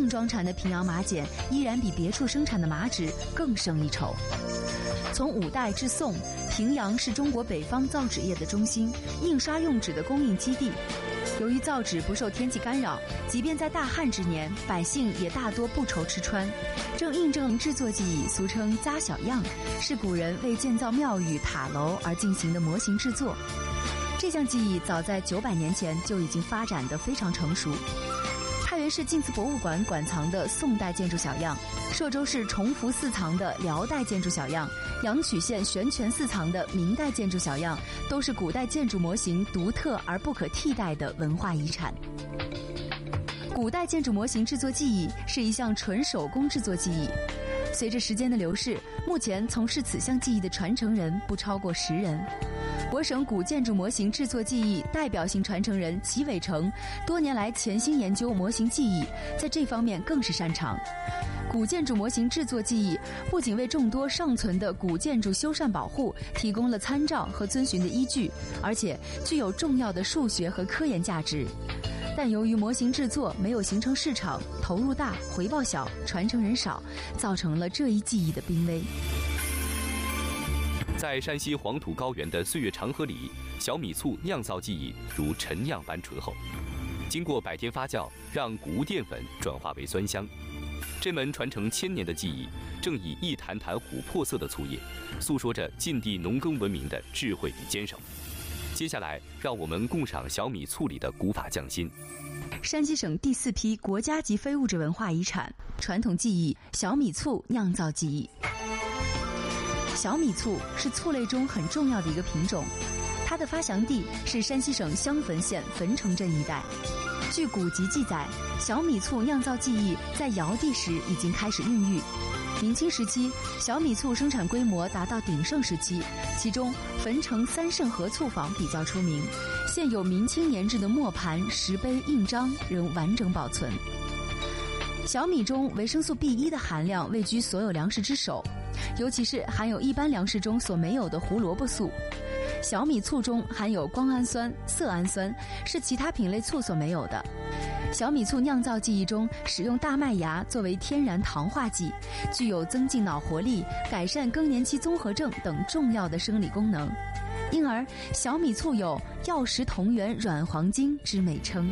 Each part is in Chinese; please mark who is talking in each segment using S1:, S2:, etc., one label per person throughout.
S1: 正装产的平阳麻剪依然比别处生产的麻纸更胜一筹。从五代至宋，平阳是中国北方造纸业的中心，印刷用纸的供应基地。由于造纸不受天气干扰，即便在大旱之年，百姓也大多不愁吃穿，正印证制作技艺俗称扎小样，是古人为建造庙宇塔楼而进行的模型制作。这项技艺早在900年前就已经发展得非常成熟。太原市晋祠博物馆馆藏的宋代建筑小样，朔州市崇福寺藏的辽代建筑小样，阳曲县玄泉寺藏的明代建筑小样，都是古代建筑模型独特而不可替代的文化遗产。古代建筑模型制作技艺是一项纯手工制作技艺，随着时间的流逝，目前从事此项技艺的传承人不超过10人。我省古建筑模型制作技艺代表性传承人齐伟成多年来潜心研究模型技艺，在这方面更是擅长。古建筑模型制作技艺不仅为众多尚存的古建筑修缮保护提供了参照和遵循的依据，而且具有重要的数学和科研价值。但由于模型制作没有形成市场，投入大，回报小，传承人少，造成了这一技艺的濒危。
S2: 在山西黄土高原的岁月长河里，小米醋酿造技艺如陈酿般醇厚，经过100天发酵，让谷物淀粉转化为酸香。这门传承1000年的技艺，正以一坛坛琥珀色的醋液，诉说着晋地农耕文明的智慧与坚守。接下来，让我们共赏小米醋里的古法匠心。
S1: 山西省第4批国家级非物质文化遗产传统技艺小米醋酿造技艺。小米醋是醋类中很重要的一个品种，它的发祥地是山西省襄汾县汾城镇一带。据古籍记载，小米醋酿造技艺在尧帝时已经开始孕育。明清时期，小米醋生产规模达到鼎盛时期，其中汾城3圣河醋坊比较出名，现有明清年制的磨盘、石碑、印章仍完整保存。小米中维生素 B1 的含量位居所有粮食之首，尤其是含有一般粮食中所没有的胡萝卜素。小米醋中含有胱氨酸、色氨酸，是其他品类醋所没有的。小米醋酿造技艺中使用大麦芽作为天然糖化剂，具有增进脑活力、改善更年期综合症等重要的生理功能，因而小米醋有药食同源软黄金之美称。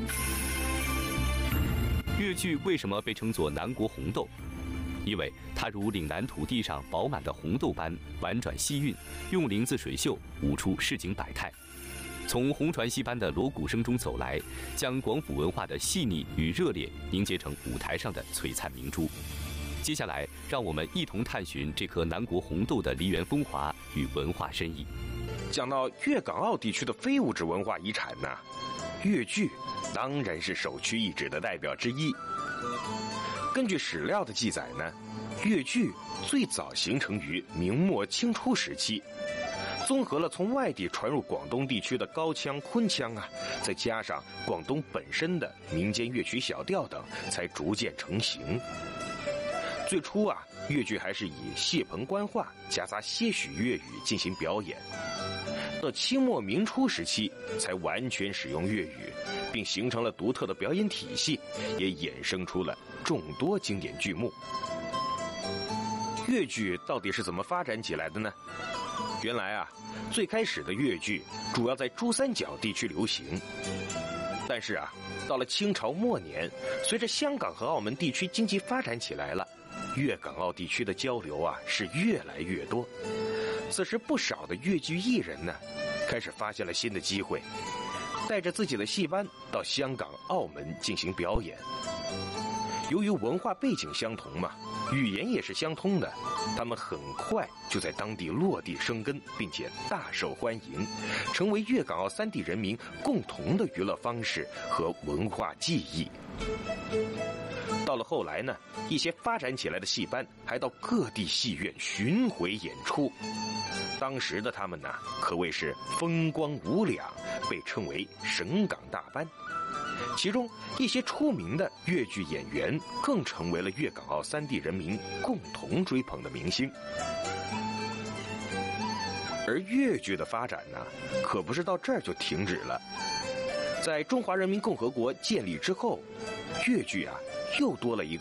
S2: 越剧为什么被称作南国红豆？因为它如岭南土地上饱满的红豆般婉转细韵，用灵字水袖舞出市井百态。从红传戏般的锣鼓声中走来，将广府文化的细腻与热烈凝结成舞台上的璀璨明珠。接下来，让我们一同探寻这颗南国红豆的梨园风华与文化深意。
S3: 讲到粤港澳地区的非物质文化遗产呢，粤剧当然是首屈一指的代表之一。根据史料的记载呢，粤剧最早形成于明末清初时期，综合了从外地传入广东地区的高腔、昆腔啊，再加上广东本身的民间乐曲小调等，才逐渐成型。最初啊，粤剧还是以戏棚官话夹杂些许粤语进行表演，到清末明初时期才完全使用粤语，并形成了独特的表演体系，也衍生出了众多经典剧目。粤剧到底是怎么发展起来的呢？原来啊，最开始的粤剧主要在珠三角地区流行，但是啊，到了清朝末年，随着香港和澳门地区经济发展起来了，粤港澳地区的交流啊是越来越多。此时不少的粤剧艺人呢，开始发现了新的机会，带着自己的戏班到香港、澳门进行表演。由于文化背景相同嘛，语言也是相通的，他们很快就在当地落地生根，并且大受欢迎，成为粤港澳3地人民共同的娱乐方式和文化记忆。到了后来呢，一些发展起来的戏班还到各地戏院巡回演出，当时的他们呢，可谓是风光无两，被称为省港大班。其中一些出名的粤剧演员更成为了粤港澳3地人民共同追捧的明星。而粤剧的发展呢，可不是到这儿就停止了。在中华人民共和国建立之后，粤剧啊又多了一